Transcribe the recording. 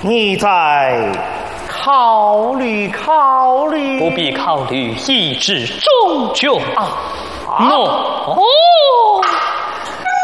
你再考虑考虑。 不必考虑，一纸中就啊。诺。